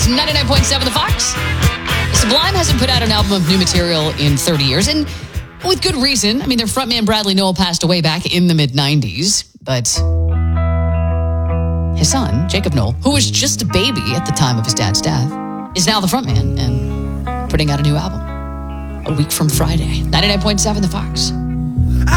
It's 99.7 The Fox. Sublime hasn't put out an album of new material in 30 years, and with good reason. I mean, their frontman Bradley Nowell passed away back in the mid-90s, but his son, Jacob Nowell, who was just a baby at the time of his dad's death, is now the frontman and putting out a new album a week from Friday. 99.7 The Fox.